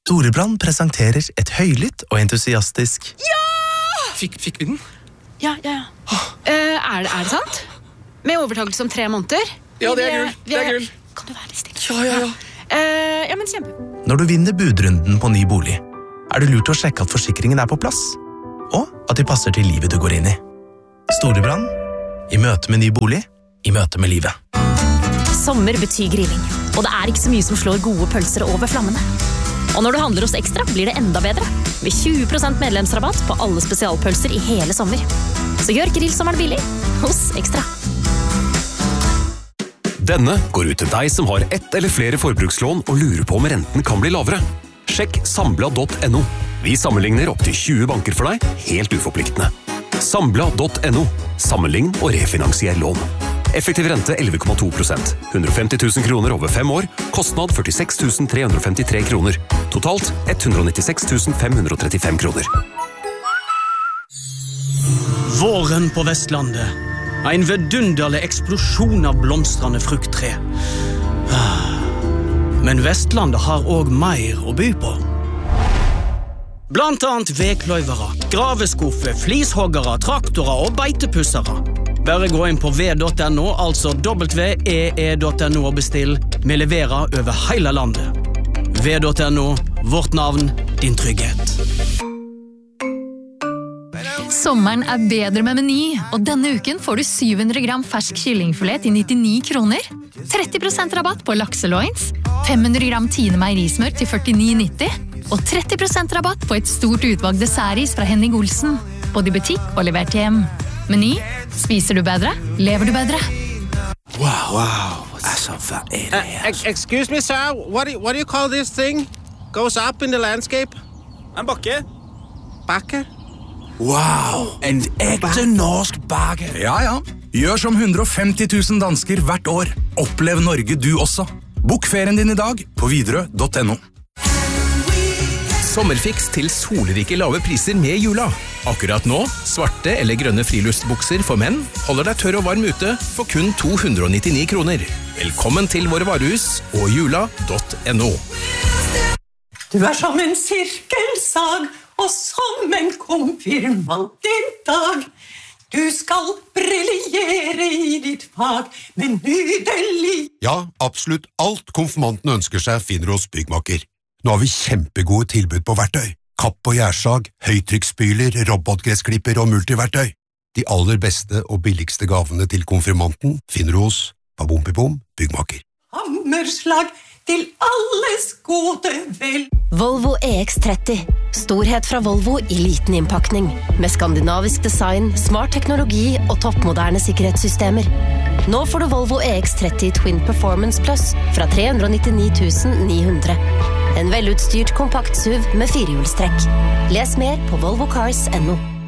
Storebrand presenterer et høylytt og entusiastisk Ja! Fikk vi den? Ja. Er det sant? Med overtakelse om 3 måneder? Ja, det er gull. Kan du være litt stille? Ja, men kjempe. Når du vinner budrunden på ny bolig, er det lurt å sjekke at forsikringen er på plass, og at de passer til livet du går inn i. Storebrand, i møte med ny bolig, i møte med livet. Sommer betyr grilling, og det er ikke så mye som slår gode pølser over flammene. Og når du handler hos Ekstra, blir det enda bedre, med 20% medlemsrabatt på alle spesialpølser i hele sommer. Så gjør grillsommeren billig hos Ekstra. Denne går ut til deg som har ett eller flere forbrukslån og lurer på om renten kan bli lavere. Sjekk Sambla.no. Vi sammenligner opp til 20 banker for deg, helt uforpliktende. Sambla.no. Sammenlign og refinansier lån. Effektiv rente 11,2%. 150 000 kroner over 5 år. Kostnad 46 353 kroner. Totalt 196 535 kroner. Våren på Vestlandet. En vidunderlig eksplosjon av blomstrende frukttre. Men Vestlandet har også mer å by på. Blant annet vekløyvere, graveskuffer, flishoggere, traktorer og beitepussere. Bare gå inn på ve.no, altså www.ee.no og bestill. Vi leverer over hele landet. Ve.no, vårt navn, din trygghet. Sommeren er bedre med Meny, og denne uken får du 700 gram fersk kyllingfilet til 99 kroner, 30% rabatt på lakseloins, 500 gram Tine meierismør til 49,90, og 30% rabatt på et stort utvalg dessertis fra Henning Olsen, både i butikk og levert hjem. Meny, spiser du bedre, lever du bedre. Wow. Altså, hva det? Excuse me, sir. What do you call this thing? Goes up in the landscape? En bakke. Bakke? Wow, en ekte norsk bakke. Ja. Gjør som 150 000 dansker hvert år. Opplev Norge du også. Bok ferien din i dag på Widerøe.no. Sommerfiks til solrike lave priser med Jula. Akkurat nå, svarte eller grønne friluftsbukser for menn holder deg tørr og varm ute for kun 299 kroner. Velkommen til våre varehus og jula.no. Du er som en sirkelsag og som en konfirmant i dag. Du skal briljere i ditt fag med nydelig. Ja, absolutt alt konfirmanten ønsker seg finner hos Byggmaker. Nå har vi kjempegode tilbud på verktøy. Kapp og gjærsag, høytrykksspyler, robotgressklipper og multiverktøy. De aller beste og billigste gavene til konfirmanten finner du hos Babompipom Byggmaker. Hammerslag til alles gode vel. Volvo EX30. Storhet fra Volvo i liten innpakning. Med skandinavisk design, smart teknologi og toppmoderne sikkerhetssystemer. Nå får du Volvo EX30 Twin Performance Plus fra 399 900. En velutstyrt kompakt SUV med 4-hjulstrekk. Les mer på volvocars.no.